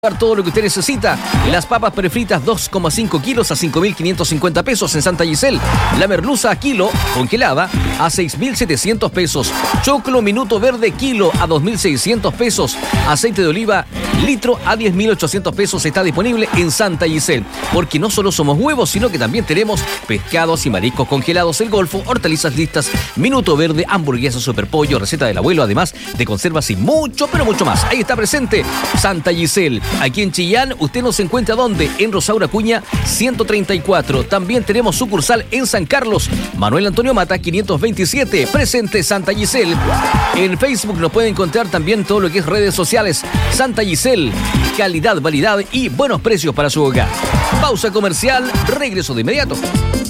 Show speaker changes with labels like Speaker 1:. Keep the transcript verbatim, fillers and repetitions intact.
Speaker 1: Todo lo que usted necesita. Las papas prefritas dos coma cinco kilos a cinco mil quinientos cincuenta pesos en Santa Giselle. La merluza a kilo congelada a seis mil setecientos pesos. Choclo minuto verde kilo a dos mil seiscientos pesos. Aceite de oliva litro a diez mil ochocientos pesos está disponible en Santa Giselle. Porque no solo somos huevos, sino que también tenemos pescados y mariscos congelados, el Golfo, hortalizas listas, minuto verde, hamburguesas, superpollo, receta del abuelo, además de conservas y mucho, pero mucho más. Ahí está presente Santa Giselle. Aquí en Chillán, usted nos encuentra ¿dónde? En Rosaura Acuña ciento treinta y cuatro. También tenemos sucursal en San Carlos, Manuel Antonio Mata quinientos veintisiete. Presente Santa Giselle. En Facebook nos puede encontrar también todo lo que es redes sociales. Santa Giselle, calidad, validad y buenos precios para su hogar. Pausa comercial, regreso de inmediato.